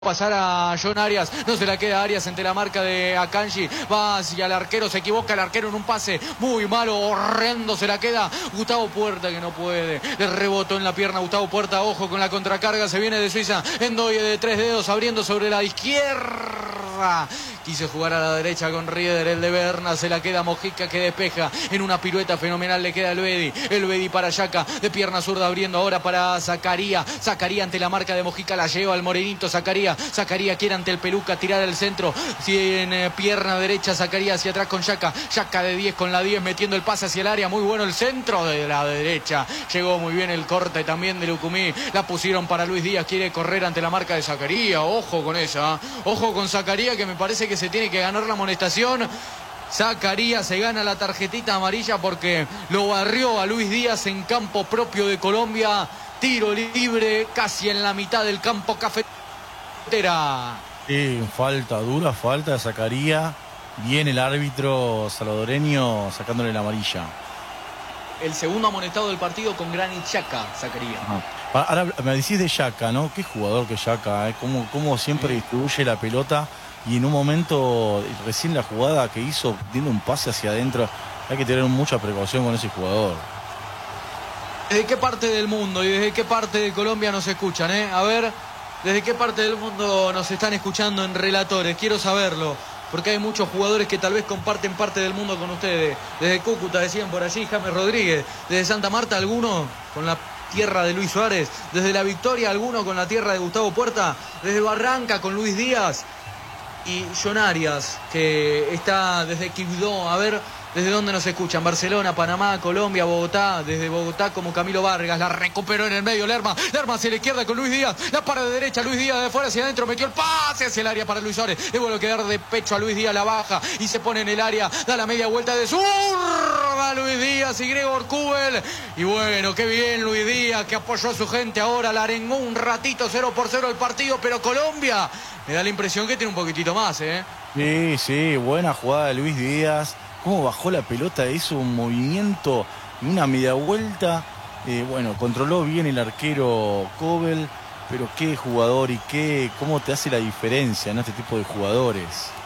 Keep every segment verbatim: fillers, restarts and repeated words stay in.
Pasar a John Arias, no se la queda Arias ante la marca de Akanji, va hacia el arquero, se equivoca el arquero en un pase muy malo, horrendo, se la queda Gustavo Puerta que no puede, le rebotó en la pierna Gustavo Puerta, ojo con la contracarga, se viene de Suiza, Endoye de tres dedos abriendo sobre la izquierda, quiso jugar a la derecha con Rieder, el de Berna, se la queda Mojica que despeja, en una pirueta fenomenal le queda el Bedi, el Bedi para Yaka, de pierna zurda abriendo ahora para Zacaría, Zacaría ante la marca de Mojica, la lleva al morenito Zacaría, Zacaría quiere ante el Peluca tirar al centro, tiene pierna derecha Zacaría hacia atrás con Yaka, Yaka de diez con la diez metiendo el pase hacia el área, muy bueno el centro de la derecha, llegó muy bien el corte también de Lucumí, la pusieron para Luis Díaz, quiere correr ante la marca de Zacaría, ojo con esa, ojo con Zacaría que me parece que se tiene que ganar la amonestación. Zacaría se gana la tarjetita amarilla porque lo barrió a Luis Díaz en campo propio de Colombia, tiro libre casi en la mitad del campo cafetero. Sí, falta, dura falta de Zacaría. Bien el árbitro salvadoreño sacándole la amarilla. El segundo amonestado del partido con Granit Xhaka, Zacaría. Ajá. Ahora me decís de Xhaka, ¿no? Qué jugador que Xhaka, ¿eh? Cómo, cómo siempre sí. distribuye la pelota. Y en un momento, recién la jugada que hizo, dando un pase hacia adentro, hay que tener mucha precaución con ese jugador. ¿Desde qué parte del mundo y desde qué parte de Colombia nos escuchan, eh? A ver... ¿Desde qué parte del mundo nos están escuchando en Relatores? Quiero saberlo, porque hay muchos jugadores que tal vez comparten parte del mundo con ustedes. Desde Cúcuta decían por allí, James Rodríguez. Desde Santa Marta, alguno con la tierra de Luis Suárez. Desde La Victoria, alguno con la tierra de Gustavo Puerta. Desde Barranca, con Luis Díaz. Y John Arias, que está desde Quibdó. A ver... ¿Desde dónde nos escuchan? Barcelona, Panamá, Colombia, Bogotá. Desde Bogotá como Camilo Vargas. La recuperó en el medio Lerma. Lerma hacia la izquierda con Luis Díaz. La para de derecha. Luis Díaz de fuera hacia adentro. Metió el pase hacia el área para Luis Suárez. Le vuelve a quedar de pecho a Luis Díaz. La baja y se pone en el área. Da la media vuelta de zurda Luis Díaz y Gregor Kobel. Y bueno, qué bien Luis Díaz que apoyó a su gente ahora. La arengó un ratito cero por cero el partido. Pero Colombia me da la impresión que tiene un poquitito más, ¿eh? Sí, sí. Buena jugada de Luis Díaz. Cómo bajó la pelota, hizo un movimiento y una media vuelta. Eh, bueno, controló bien el arquero Kobel, pero qué jugador y qué, cómo te hace la diferencia en este tipo de jugadores.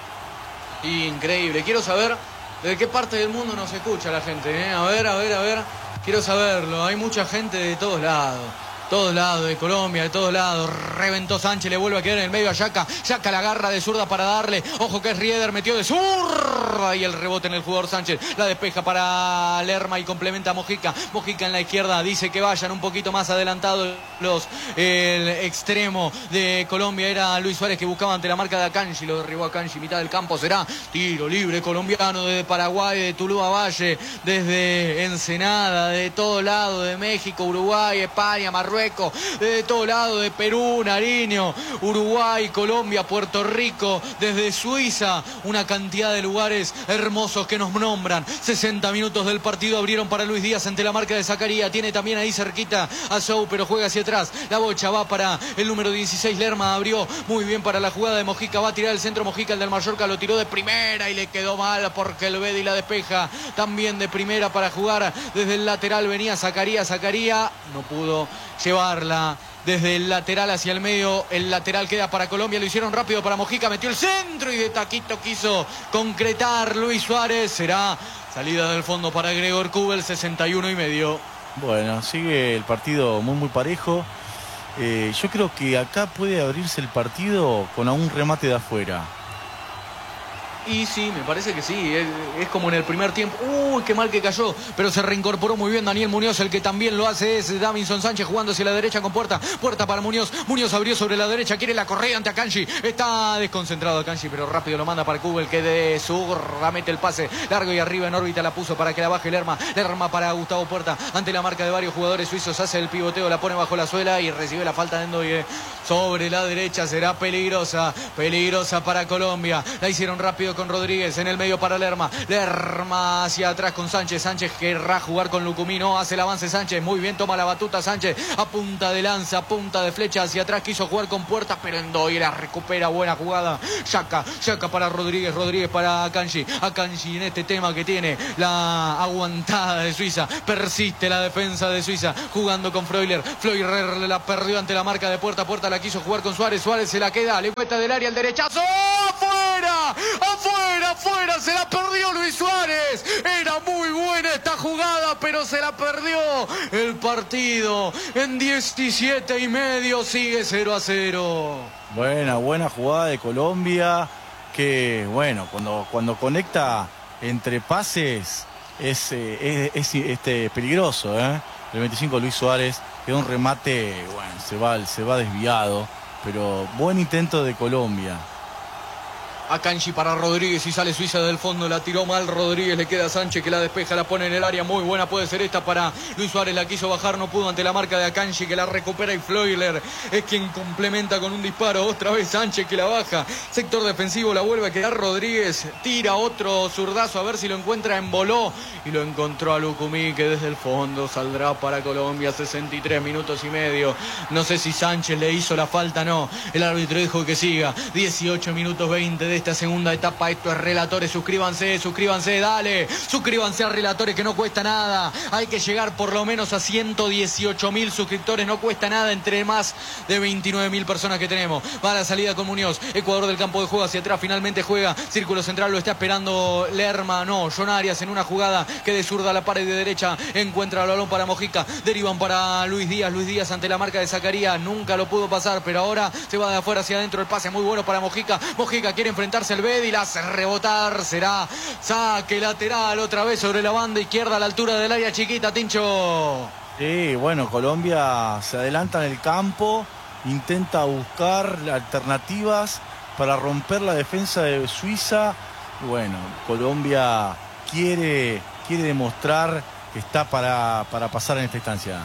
Increíble. Quiero saber de qué parte del mundo nos escucha la gente, ¿eh? A ver, a ver, a ver. Quiero saberlo. Hay mucha gente de todos lados. Todos lados de Colombia, de todos lados. Reventó Sánchez, le vuelve a quedar en el medio a Yaka. Yaka la agarra de zurda para darle. Ojo que es Rieder, metió de zurda. Y el rebote en el jugador Sánchez. La despeja para Lerma y complementa a Mojica. Mojica en la izquierda. Dice que vayan un poquito más adelantados los. El extremo de Colombia era Luis Suárez que buscaba ante la marca de Akanji. Lo derribó Akanji. Mitad del campo será tiro libre colombiano desde Paraguay, de Tuluá Valle, desde Ensenada, de todo lado, de México, Uruguay, España, Marruecos. De todo lado, de Perú, Nariño, Uruguay, Colombia, Puerto Rico, desde Suiza, una cantidad de lugares hermosos que nos nombran. sesenta minutos del partido abrieron para Luis Díaz ante la marca de Zacaría, tiene también ahí cerquita a Sou, pero juega hacia atrás, la bocha va para el número dieciséis, Lerma abrió muy bien para la jugada de Mojica, va a tirar el centro Mojica, el del Mallorca lo tiró de primera y le quedó mal porque el Bedi la despeja, también de primera para jugar desde el lateral venía Zacaría, Zacaría no pudo llevarla desde el lateral hacia el medio. El lateral queda para Colombia. Lo hicieron rápido para Mojica. Metió el centro y de taquito quiso concretar Luis Suárez. Será salida del fondo para Gregor Kobel. sesenta y uno y medio. Bueno, sigue el partido muy muy parejo. Eh, yo creo que acá puede abrirse el partido con un remate de afuera. Y sí, me parece que sí, es, es como en el primer tiempo. Uy, qué mal que cayó, pero se reincorporó muy bien Daniel Muñoz. El que también lo hace es Davinson Sánchez jugando hacia la derecha con Puerta. Puerta para Muñoz, Muñoz abrió sobre la derecha, quiere la correa ante Akanji. Está desconcentrado Akanji, pero rápido lo manda para Kobel, que de zurda mete el pase largo y arriba en órbita la puso para que la baje Lerma. Lerma para Gustavo Puerta, ante la marca de varios jugadores suizos, hace el pivoteo, la pone bajo la suela y recibe la falta de Endoye sobre la derecha. Será peligrosa, peligrosa para Colombia. La hicieron rápido Jugando con Rodríguez en el medio para Lerma. Lerma hacia atrás con Sánchez. Sánchez querrá jugar con Lucumí. No hace el avance Sánchez. Muy bien, toma la batuta Sánchez. A punta de lanza, punta de flecha hacia atrás. Quiso jugar con Puertas, pero Endoy la recupera. Buena jugada. Yaca, Yaca para Rodríguez. Rodríguez para Akanji. Akanji en este tema que tiene la aguantada de Suiza. Persiste la defensa de Suiza. Jugando con Freuler. Freuler la perdió ante la marca de Puerta. Puerta la quiso jugar con Suárez. Suárez se la queda. Le cuesta del área el derechazo. ¡Afuera! ¡Afuera! ¡Afuera! Se la perdió Luis Suárez. Era muy buena esta jugada, pero se la perdió. El partido en diecisiete y medio sigue cero a cero. Buena, buena jugada de Colombia. Que, bueno, cuando, cuando conecta entre pases es, eh, es, es este, peligroso, ¿eh? El veinticinco Luis Suárez, queda un remate, bueno, se va, se va desviado, pero buen intento de Colombia. Akanji para Rodríguez y sale Suiza del fondo, la tiró mal Rodríguez, le queda a Sánchez que la despeja, la pone en el área, muy buena puede ser esta para Luis Suárez, la quiso bajar, no pudo ante la marca de Akanji que la recupera y Freuler es quien complementa con un disparo, otra vez Sánchez que la baja, sector defensivo la vuelve a quedar Rodríguez, tira otro zurdazo a ver si lo encuentra en Boló y lo encontró a Lucumí que desde el fondo saldrá para Colombia, sesenta y tres minutos y medio, no sé si Sánchez le hizo la falta, no, el árbitro dijo que siga, dieciocho minutos veinte de esta segunda etapa. Esto es Relatores, suscríbanse, suscríbanse, dale, suscríbanse a Relatores que no cuesta nada, hay que llegar por lo menos a ciento dieciocho mil suscriptores, no cuesta nada entre más de veintinueve mil personas que tenemos. Va a la salida con Muñoz, Ecuador del campo de juego hacia atrás, finalmente juega, círculo central lo está esperando Lerma, no, John Arias en una jugada que de zurda a la pared de derecha, encuentra el balón para Mojica, derivan para Luis Díaz, Luis Díaz ante la marca de Zacarías, nunca lo pudo pasar, pero ahora se va de afuera hacia adentro, el pase muy bueno para Mojica, Mojica quiere enfrentarse al Bedi, la hace rebotar, será saque lateral otra vez sobre la banda izquierda a la altura del área chiquita, Tincho. Sí, bueno, Colombia se adelanta en el campo, intenta buscar alternativas para romper la defensa de Suiza. Bueno, Colombia quiere, quiere demostrar que está para, para pasar en esta instancia.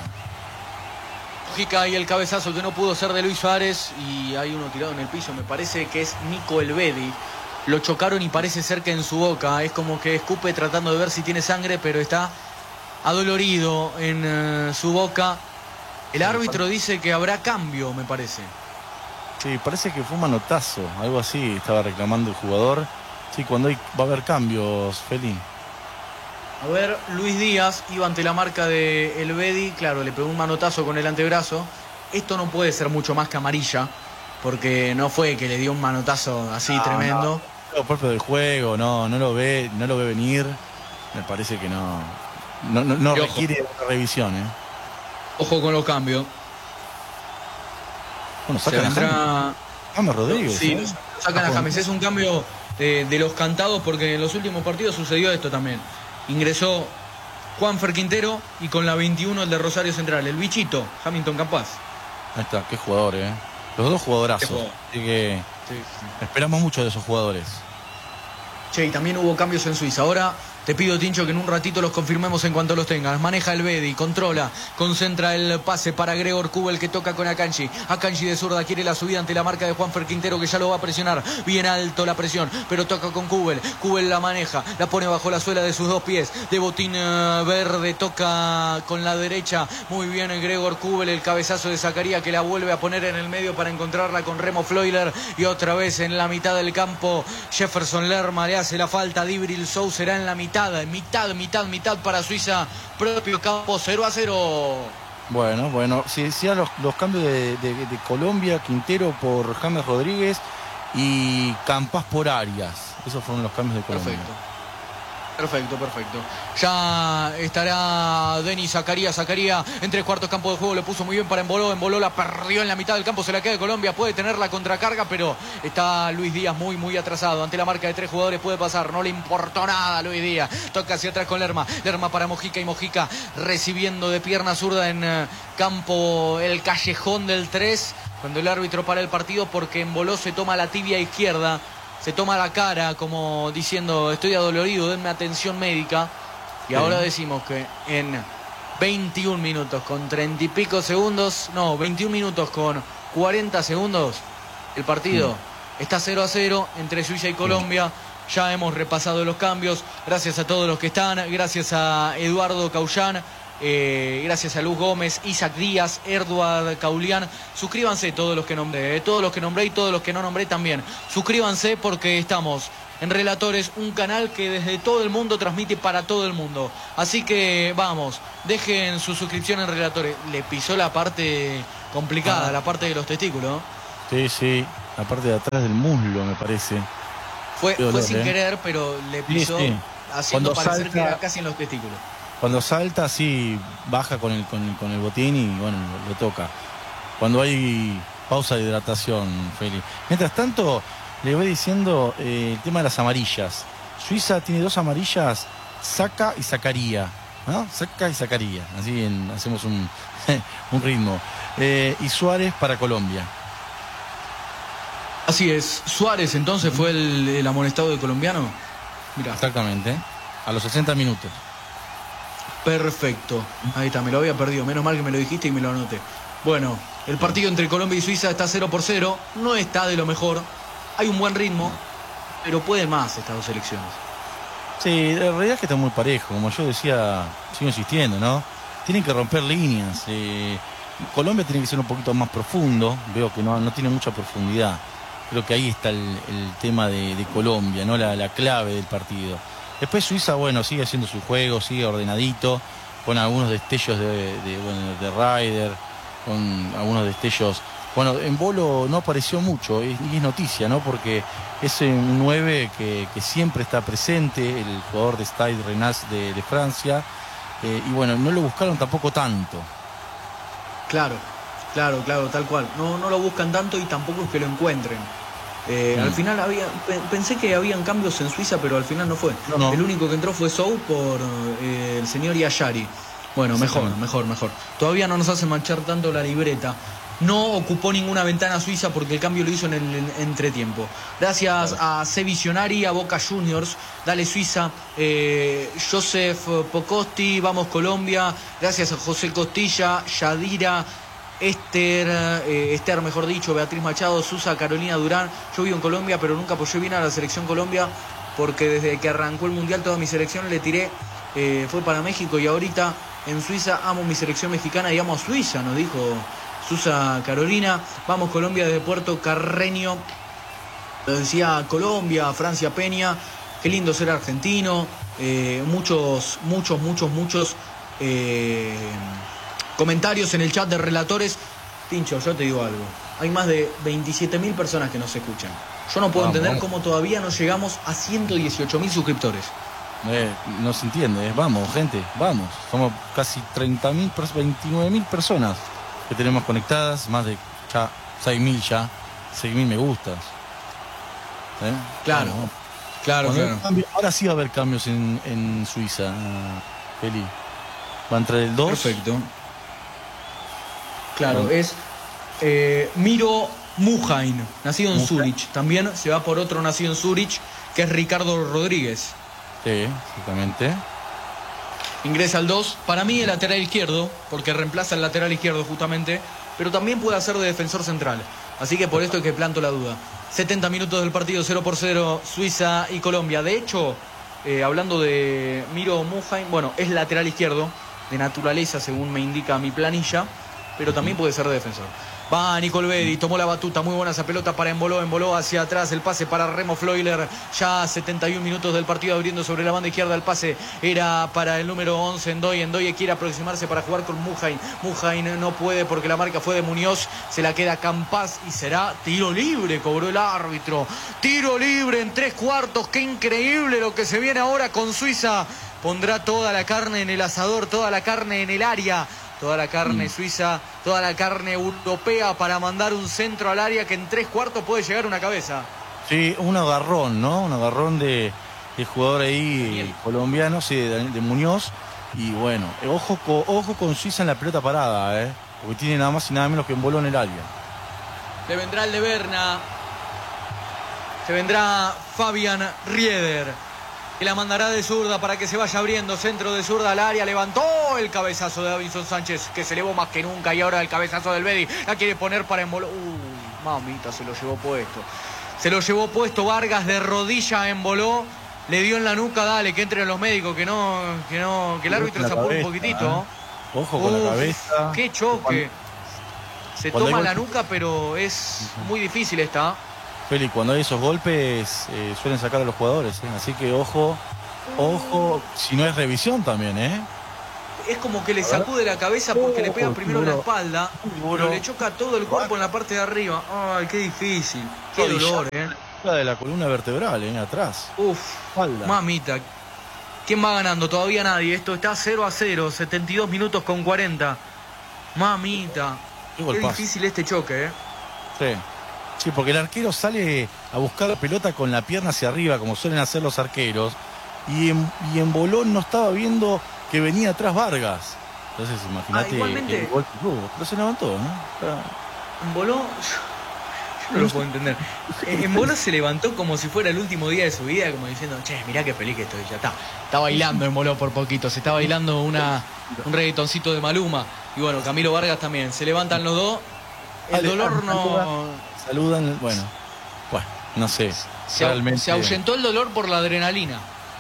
Mojica y el cabezazo que no pudo ser de Luis Suárez y hay uno tirado en el piso, me parece que es Nico Elvedi. Lo chocaron y parece ser que en su boca, es como que escupe tratando de ver si tiene sangre, pero está adolorido en uh, su boca. El árbitro dice que habrá cambio, me parece. Sí, parece que fue un manotazo, algo así estaba reclamando el jugador. Sí, cuando hay, va a haber cambios, Feli. A ver, Luis Díaz iba ante la marca de Elvedi, claro, le pegó un manotazo con el antebrazo. Esto no puede ser mucho más que amarilla, porque no fue que le dio un manotazo así no, tremendo. No, lo propio del juego, no, no lo ve, no lo ve venir. Me parece que no, no, no, no requiere una revisión, ¿eh? Ojo con los cambios. Bueno, sacan vendrá... a James Rodríguez. Sí, ¿eh? Sacan a James. Es un cambio de, de los cantados, porque en los últimos partidos sucedió esto también. Ingresó Juanfer Quintero y con la veintiuno el de Rosario Central, el bichito, Hamilton Campas. Ahí está, qué jugador, ¿eh? Los dos jugadorazos. Jugador. Así que sí, sí. Esperamos mucho de esos jugadores. Che, y también hubo cambios en Suiza. Ahora te pido, Tincho, que en un ratito los confirmemos en cuanto los tengas. Maneja el Bedi, controla, concentra el pase para Gregor Kobel que toca con Akanji. Akanji de zurda quiere la subida ante la marca de Juanfer Quintero que ya lo va a presionar. Bien alto la presión, pero toca con Kobel. Kobel la maneja, la pone bajo la suela de sus dos pies. De botín uh, verde, toca con la derecha. Muy bien el Gregor Kobel, el cabezazo de Zacarías que la vuelve a poner en el medio para encontrarla con Remo Freuler. Y otra vez en la mitad del campo, Jefferson Lerma le hace la falta. Dibril Sou será en la mitad. Mitad, mitad, mitad para Suiza, propio campo, cero a cero. Bueno, bueno, si decía los, los cambios de, de, de Colombia, Quintero por James Rodríguez y Campas por Arias. Esos fueron los cambios de Colombia. Perfecto. Perfecto, perfecto. Ya estará Denis Zacarías. Zacarías en tres cuartos campo de juego. Le puso muy bien para Emboló. Emboló la perdió en la mitad del campo. Se la queda de Colombia. Puede tener la contracarga, pero está Luis Díaz muy, muy atrasado. Ante la marca de tres jugadores puede pasar. No le importó nada a Luis Díaz. Toca hacia atrás con Lerma. Lerma para Mojica y Mojica recibiendo de pierna zurda en uh, campo el callejón del tres. Cuando el árbitro para el partido porque Emboló se toma la tibia izquierda. Se toma la cara como diciendo estoy adolorido, denme atención médica. Y ahora decimos que en veintiún minutos con treinta y pico segundos, no, veintiún minutos con cuarenta segundos, el partido sí. está cero a cero entre Suiza y Colombia. Ya hemos repasado los cambios. Gracias a todos los que están. Gracias a Eduardo Caullán. Eh, gracias a Luz Gómez, Isaac Díaz, Eduard Caulián. Suscríbanse todos los que nombré, eh, todos los que nombré y todos los que no nombré también. Suscríbanse porque estamos en Relatores, un canal que desde todo el mundo transmite para todo el mundo. Así que vamos, dejen su suscripción en Relatores. Le pisó la parte complicada, ah. la parte de los testículos. Sí, sí, la parte de atrás del muslo me parece. Fue, fue dolor, sin eh. querer, pero le pisó sí, sí. haciendo Cuando parecer salta... que era casi en los testículos. Cuando salta, sí, baja con el, con, con el botín y, bueno, lo toca. Cuando hay pausa de hidratación, Feli. Mientras tanto, le voy diciendo eh, el tema de las amarillas. Suiza tiene dos amarillas, saca y sacaría, ¿no? Saca y sacaría. Así en, hacemos un, un ritmo. Eh, y Suárez para Colombia. Así es. Suárez, entonces, fue el, el amonestado de colombiano. Mirá. Exactamente. A los sesenta minutos. Perfecto, ahí está, me lo había perdido, menos mal que me lo dijiste y me lo anoté. Bueno, el partido entre Colombia y Suiza está cero por cero, no está de lo mejor, hay un buen ritmo, pero pueden más estas dos selecciones. Sí, la realidad es que está muy parejo, como yo decía, sigo insistiendo, ¿no? Tienen que romper líneas, eh, Colombia tiene que ser un poquito más profundo, veo que no, no tiene mucha profundidad, creo que ahí está el, el tema de, de Colombia, ¿no? La, la clave del partido. Después Suiza, bueno, sigue haciendo su juego, sigue ordenadito, con algunos destellos de, de, bueno, de Ryder, con algunos destellos. Bueno, en Bolo no apareció mucho, y es noticia, ¿no? Porque es un nueve que, que siempre está presente, el jugador de Stade Rennais de, de Francia, eh, y bueno, no lo buscaron tampoco tanto. Claro, claro, claro, tal cual. No, no lo buscan tanto y tampoco es que lo encuentren. Eh, mm. Al final había, pensé que habían cambios en Suiza, pero al final no fue. No, no. El único que entró fue Sou por eh, el señor Yashari. Bueno, mejor, sí, mejor, mejor. Todavía no nos hace manchar tanto la libreta. No ocupó ninguna ventana Suiza porque el cambio lo hizo en el entretiempo. Gracias a C Visionari, a Boca Juniors, dale Suiza, eh, Joseph Pocosti, vamos Colombia. Gracias a José Costilla, Yadira, Esther, eh, Esther, mejor dicho, Beatriz Machado, Susa, Carolina Durán. Yo vivo en Colombia, pero nunca apoyé bien a la selección Colombia porque desde que arrancó el Mundial toda mi selección le tiré, eh, fue para México y ahorita en Suiza amo mi selección mexicana y amo a Suiza, nos dijo Susa Carolina. Vamos Colombia desde Puerto Carreño. Lo decía Colombia, Francia Peña. Qué lindo ser argentino. Eh, muchos, muchos, muchos, muchos... Eh, comentarios en el chat de Relatores. Tincho, yo te digo algo. Hay más de veintisiete mil personas que nos escuchan. Yo no puedo vamos, entender vamos. cómo todavía no llegamos a ciento dieciocho mil suscriptores. Eh, no se entiende. Eh. Vamos, gente, vamos. Somos casi treinta mil, veintinueve mil personas que tenemos conectadas. Más de ya seis mil ya. seis mil me gustas. ¿Eh? Claro, vamos. claro, claro. Cambio, ahora sí va a haber cambios en, en Suiza, Feli. Va a entrar el dos. Perfecto. Claro, bueno. es eh, Miro Mujain, nacido en Zurich. También se va por otro nacido en Zurich, que es Ricardo Rodríguez. Sí, exactamente. Ingresa al dos. Para mí el lateral izquierdo, porque reemplaza el lateral izquierdo justamente, pero también puede hacer de defensor central. Así que por esto es que planto la duda. setenta minutos del partido, cero por cero, Suiza y Colombia. De hecho, eh, hablando de Miro Mujain, bueno, es lateral izquierdo, de naturaleza, según me indica mi planilla, pero también puede ser de defensor. Va Nicole Bedi, tomó la batuta, muy buena esa pelota para Emboló, Emboló hacia atrás, el pase para Remo Freuler, ya setenta y un minutos del partido abriendo sobre la banda izquierda, el pase era para el número once, Endoye, Endoye quiere aproximarse para jugar con Mujain, Mujain no puede porque la marca fue de Muñoz, se la queda Campas y será tiro libre, cobró el árbitro, tiro libre en tres cuartos, qué increíble lo que se viene ahora con Suiza, pondrá toda la carne en el asador, toda la carne en el área, toda la carne mm. suiza, toda la carne europea para mandar un centro al área que en tres cuartos puede llegar una cabeza. Sí, un agarrón, ¿no? Un agarrón de, de jugador ahí Bien. colombiano, sí, de, de Muñoz. Y bueno, ojo, ojo con Suiza en la pelota parada, ¿eh? Porque tiene nada más y nada menos que Emboló en el área. Le vendrá el de Berna. Se vendrá Fabian Rieder, que la mandará de zurda para que se vaya abriendo, centro de zurda al área, levantó el cabezazo de Davinson Sánchez, que se elevó más que nunca, y ahora el cabezazo del Bedi, la quiere poner para Emboló, uy, mamita, se lo llevó puesto, Se lo llevó puesto Vargas de rodilla, emboló. Le dio en la nuca, dale, que entren los médicos, que no, que no, que el árbitro se apure un poquitito. ¿eh? Ojo con Uf, la cabeza. Qué choque. Se cuando toma la nuca, pero es uh-huh. muy difícil esta. Feli, cuando hay esos golpes eh, suelen sacar a los jugadores, ¿eh? Así que ojo, ojo, si no es revisión también, ¿eh? Es como que le sacude la cabeza porque oh, le pega primero en la espalda, pero le choca todo el cuerpo en la parte de arriba. Ay, qué difícil, qué dolor, ¿eh? De la columna vertebral, ¿eh? Atrás. Uf, espalda. Mamita. ¿Quién va ganando? Todavía nadie. Esto está cero a cero, setenta y dos minutos con cuarenta. Mamita. Qué, qué difícil este choque, ¿eh? Sí. Sí, porque el arquero sale a buscar la pelota con la pierna hacia arriba, como suelen hacer los arqueros. Y en, y en Bolón no estaba viendo que venía atrás Vargas. Entonces, imagínate ah, igualmente, el golpe. Uh, pero se levantó, ¿no? Pero... En Bolón, yo no lo puedo entender. En Bolón se levantó como si fuera el último día de su vida, como diciendo, che, mirá qué feliz que estoy, ya está. Está bailando en Bolón por poquito, se está bailando una, un reggaetoncito de Maluma. Y bueno, Camilo Vargas también. Se levantan los dos. El dolor no... Saludan, bueno, bueno, no sé. Se, realmente... se ahuyentó el dolor por la adrenalina.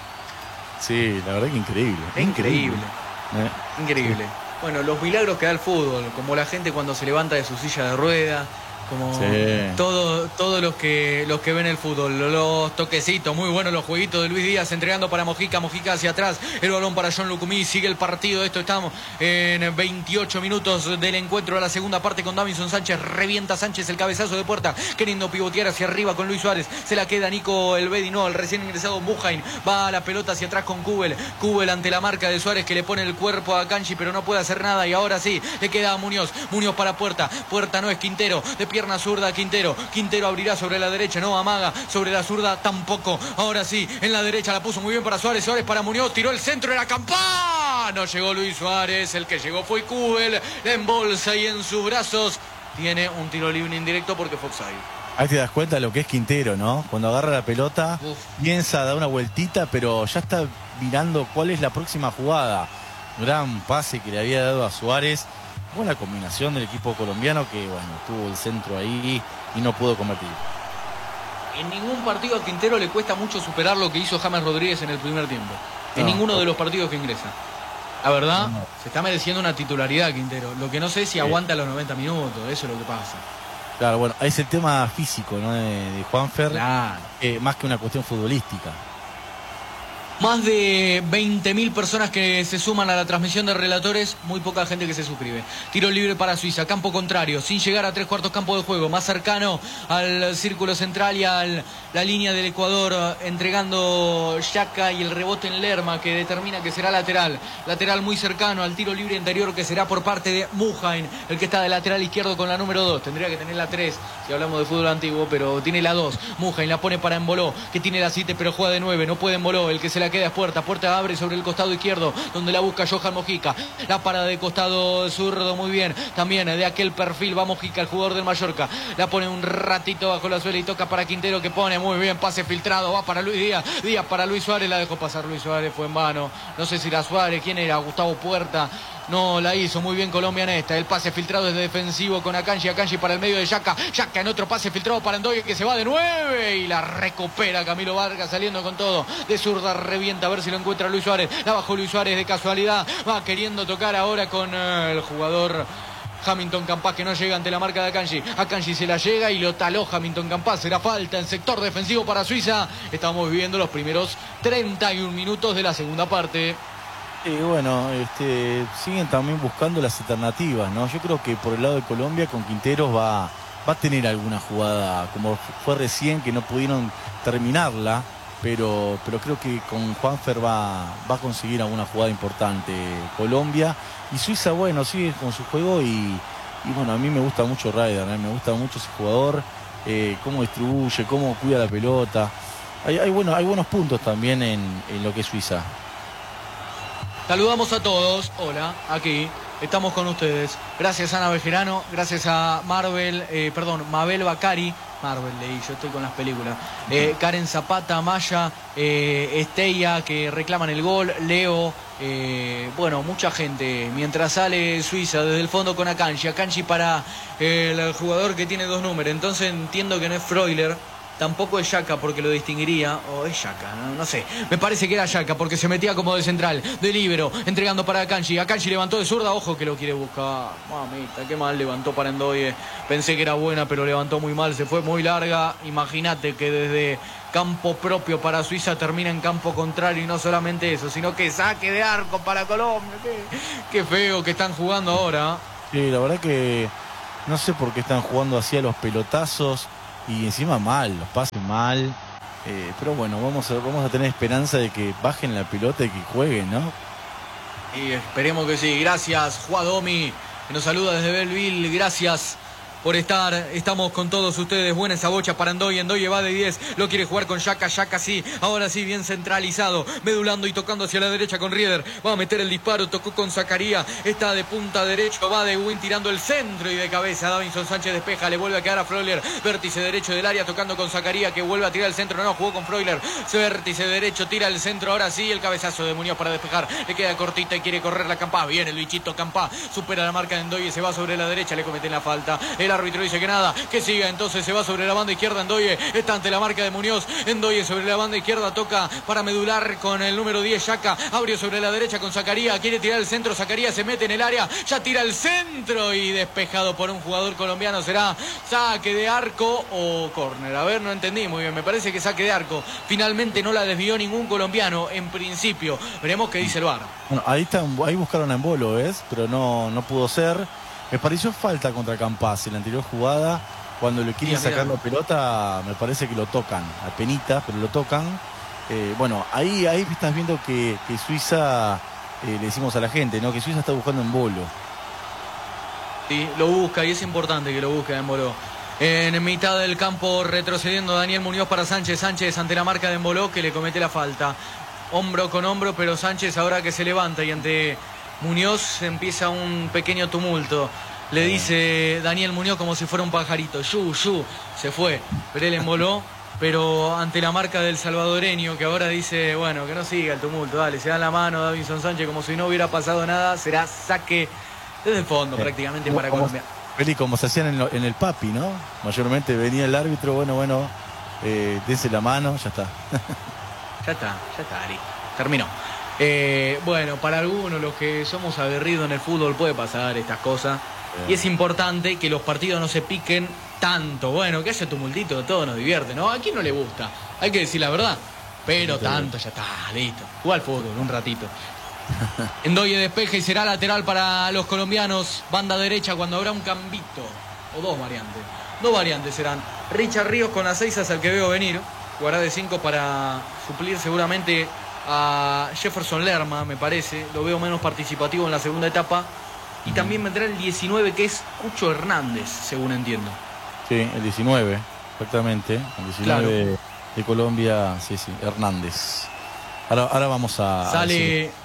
Sí, la verdad que increíble. Es increíble. Increíble. Eh. increíble. Sí. Bueno, los milagros que da el fútbol, como la gente cuando se levanta de su silla de ruedas, como sí. todo, todos los que los que ven el fútbol, los toquecitos, muy buenos los jueguitos de Luis Díaz, entregando para Mojica, Mojica hacia atrás, el balón para John Lucumí, sigue el partido, esto estamos en veintiocho minutos del encuentro de la segunda parte con Davinson Sánchez, revienta Sánchez el cabezazo de puerta, queriendo pivotear hacia arriba con Luis Suárez, se la queda Nico Elvedi, no, el recién ingresado Mujain, va a la pelota hacia atrás con Kubel, Kubel ante la marca de Suárez que le pone el cuerpo a Kanji, pero no puede hacer nada y ahora sí, le queda a Muñoz, Muñoz para Puerta, Puerta no es Quintero, de pierna zurda Quintero, Quintero abrirá sobre la derecha, no amaga, sobre la zurda tampoco, ahora sí, en la derecha la puso muy bien para Suárez, Suárez para Muñoz, tiró el centro, era campana, no llegó Luis Suárez, el que llegó fue Kubel, en bolsa y en sus brazos, tiene un tiro libre indirecto porque fue offside. Ahí te das cuenta de lo que es Quintero, ¿no? Cuando agarra la pelota, Uf. piensa, da una vueltita, pero ya está mirando cuál es la próxima jugada. Gran pase que le había dado a Suárez. Buena combinación del equipo colombiano que, bueno, tuvo el centro ahí y no pudo convertir. En ningún partido a Quintero le cuesta mucho superar lo que hizo James Rodríguez en el primer tiempo. En no, ninguno no. de los partidos que ingresa. La verdad, no. se está mereciendo una titularidad Quintero. Lo que no sé es si sí. aguanta los noventa minutos, eso es lo que pasa. Claro, bueno, es el tema físico, ¿no? De, de Juanfer, claro. eh, más que una cuestión futbolística. Más de veinte mil personas que se suman a la transmisión de relatores, muy poca gente que se suscribe. Tiro libre para Suiza, campo contrario, sin llegar a tres cuartos campo de juego, más cercano al círculo central y a la línea del Ecuador, entregando Xhaka y el rebote en Lerma que determina que será lateral. Lateral muy cercano al tiro libre interior que será por parte de Mujain, el que está de lateral izquierdo con la número dos. Tendría que tener la tres si hablamos de fútbol antiguo, pero tiene la dos. Mujain la pone para Emboló, que tiene la siete pero juega de nueve, no puede Emboló, el que se la queda es Puerta, Puerta abre sobre el costado izquierdo, donde la busca Johan Mojica, la parada de costado zurdo, muy bien, también de aquel perfil va Mojica, el jugador del Mallorca, la pone un ratito bajo la suela y toca para Quintero que pone muy bien, pase filtrado, va para Luis Díaz, Díaz para Luis Suárez, la dejó pasar Luis Suárez, fue en vano, no sé si era Suárez, quién era, Gustavo Puerta, no la hizo muy bien Colombia en esta, el pase filtrado desde defensivo con Akanji, Akanji para el medio de Xhaka, Xhaka en otro pase filtrado para Ndoye que se va de nueve y la recupera Camilo Vargas saliendo con todo, de zurda revienta a ver si lo encuentra Luis Suárez, la bajó Luis Suárez de casualidad, va queriendo tocar ahora con eh, el jugador Hamilton Campas que no llega ante la marca de Akanji, Akanji se la llega y lo taló Hamilton Campas, será falta en sector defensivo para Suiza, estamos viviendo los primeros treinta y un minutos de la segunda parte. Y bueno, este, siguen también buscando las alternativas, ¿no? Yo creo que por el lado de Colombia con Quinteros va, va a tener alguna jugada, como fue recién que no pudieron terminarla, pero, pero creo que con Juanfer va, va a conseguir alguna jugada importante Colombia. Y Suiza, bueno, sigue con su juego y, y bueno, a mí me gusta mucho Ryder, ¿eh? Me gusta mucho ese jugador, eh, cómo distribuye, cómo cuida la pelota. Hay, hay, bueno, hay buenos puntos también en, en lo que es Suiza. Saludamos a todos, hola, aquí, estamos con ustedes. Gracias a Ana Bejerano, gracias a Marvel, eh, perdón, Mabel Bacari, Marvel leí, yo estoy con las películas. Eh, Karen Zapata, Maya, eh, Estella, que reclaman el gol, Leo, eh, bueno, mucha gente. Mientras sale Suiza desde el fondo con Akanji, Akanji para el jugador que tiene dos números, entonces entiendo que no es Freuler. tampoco es Yaka porque lo distinguiría, o es Yaka, no, no sé. Me parece que era Yaka porque se metía como de central, de líbero, entregando para Akanji. Akanji levantó de zurda, ojo que lo quiere buscar. Mamita, qué mal levantó para Ndoye. Pensé que era buena, pero levantó muy mal, se fue muy larga. Imagínate que desde campo propio para Suiza termina en campo contrario, y no solamente eso, sino que saque de arco para Colombia. Qué, qué feo que están jugando ahora. Sí, la verdad que no sé por qué están jugando así a los pelotazos y encima mal, los pases mal. Eh, pero bueno, vamos a, vamos a tener esperanza de que bajen la pelota y que jueguen, ¿no? Y esperemos que sí. Gracias, Juadomi, que nos saluda desde Belleville. Gracias por estar, estamos con todos ustedes. Buena esa bocha para Ndoye, Ndoye va de diez, lo quiere jugar con Yaka, Yaka sí, ahora sí, bien centralizado, medulando y tocando hacia la derecha con Rieder, va a meter el disparo, tocó con Zakaría, está de punta derecho, va de Win tirando el centro y de cabeza, Davinson Sánchez despeja, le vuelve a quedar a Freuler, vértice derecho del área, tocando con Zakaría, que vuelve a tirar el centro, no, jugó con Freuler, vértice derecho, tira el centro, ahora sí, el cabezazo de Muñoz para despejar, le queda cortita y quiere correr la Campá, viene el bichito Campá, supera la marca de Ndoye, se va sobre la derecha, le cometen la falta, el árbitro dice que nada, que siga, entonces se va sobre la banda izquierda Ndoye, está ante la marca de Muñoz, Ndoye sobre la banda izquierda, toca para medular con el número diez, Yaka, abrió sobre la derecha con Zakaría, quiere tirar el centro, Zakaría se mete en el área, ya tira el centro y despejado por un jugador colombiano, será saque de arco o córner, a ver, no entendí muy bien, me parece que saque de arco, finalmente no la desvió ningún colombiano, en principio, veremos qué dice el V A R. Bueno, ahí, está, ahí buscaron a Embolo, ¿ves? Pero no, no pudo ser. Me pareció falta contra Campás en la anterior jugada. Cuando le quieren Mira, sacar mira. la pelota, me parece que lo tocan. A penitas, pero lo tocan. Eh, bueno, ahí, ahí estás viendo que, que Suiza, eh, le decimos a la gente, ¿no? Que Suiza está buscando Embolo. Sí, lo busca y es importante que lo busque Embolo. En mitad del campo retrocediendo Daniel Muñoz para Sánchez. Sánchez ante la marca de Embolo que le comete la falta. Hombro con hombro, pero Sánchez ahora que se levanta y ante Muñoz empieza un pequeño tumulto. Le dice Daniel Muñoz como si fuera un pajarito. Yu, yu, se fue. Pero él emboló. Pero ante la marca del salvadoreño, que ahora dice, bueno, que no siga el tumulto, dale, se da la mano Davinson Sánchez como si no hubiera pasado nada, será saque desde el fondo eh, prácticamente para como, Colombia. Feli, como se hacían en, lo, en el Papi, ¿no? Mayormente venía el árbitro, bueno, bueno, eh, dese la mano, ya está. Ya está, ya está, Ari. Terminó. Eh, bueno, para algunos, los que somos aguerridos en el fútbol, puede pasar estas cosas. Y es importante que los partidos no se piquen tanto. Bueno, que haya tumultito, todo nos divierte, ¿no? ¿A quién no le gusta? Hay que decir la verdad. Pero tanto, ya está, listo. Juega al fútbol, un ratito. Ndoye despeja y será lateral para los colombianos. Banda derecha cuando habrá un cambito. O dos variantes. Dos variantes serán. Richard Ríos con las seis es el que veo venir. Jugará de cinco para suplir seguramente a Jefferson Lerma, me parece. Lo veo menos participativo en la segunda etapa. Y también vendrá el diecinueve, que es Cucho Hernández, según entiendo. Sí, el diecinueve, exactamente. El diecinueve claro. de Colombia, sí, sí, Hernández. Ahora, ahora vamos a... Sale... A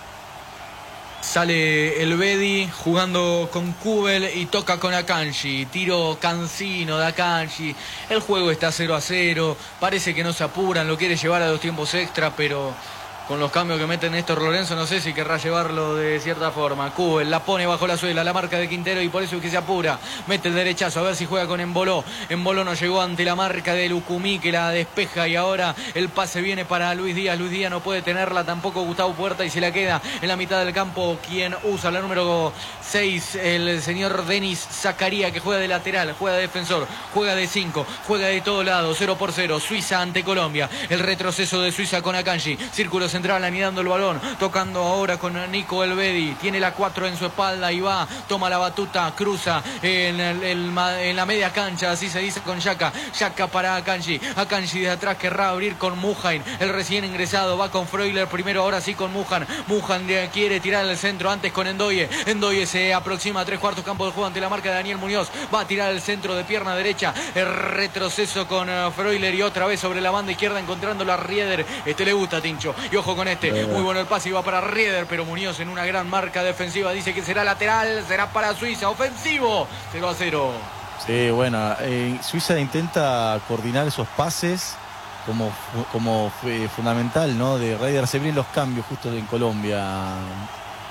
Sale el Bedi jugando con Kubel y toca con Akanji. Tiro cansino de Akanji. El juego está cero a cero. Parece que no se apuran, lo quiere llevar a dos tiempos extra, pero con los cambios que mete Néstor Lorenzo no sé si querrá llevarlo de cierta forma. Kubel la pone bajo la suela, la marca de Quintero, y por eso es que se apura. Mete el derechazo, a ver si juega con Embolo. Embolo no llegó ante la marca de Lucumí, que la despeja, y ahora el pase viene para Luis Díaz. Luis Díaz no puede tenerla tampoco Gustavo Puerta y se la queda en la mitad del campo quien usa la número seis, el señor Denis Zakaría, que juega de lateral, juega de defensor, juega de cinco, juega de todo lado. Cero por cero, Suiza ante Colombia. El retroceso de Suiza con Akanji, círculo central anidando el balón, tocando ahora con Nico Elvedi, tiene la cuatro en su espalda y va, toma la batuta, cruza en, el, el, en la media cancha, así se dice con Yaka. Yaka para Akanji, Akanji de atrás querrá abrir con Mujain, el recién ingresado, va con Freuler primero, ahora sí con Mujan. Mujan quiere tirar el centro, antes con Ndoye. Ndoye se aproxima a tres cuartos campo del juego ante la marca de Daniel Muñoz, va a tirar el centro de pierna derecha, el retroceso con Freuler y otra vez sobre la banda izquierda encontrándolo a Rieder. Este le gusta, Tincho, y ojo con este, muy bueno el pase, iba para Rieder, pero Muñoz en una gran marca defensiva dice que será lateral, será para Suiza, ofensivo, cero a cero. Sí, bueno, eh, Suiza intenta coordinar esos pases como, como fue fundamental, ¿no? De Rieder. Se vienen los cambios justo en Colombia,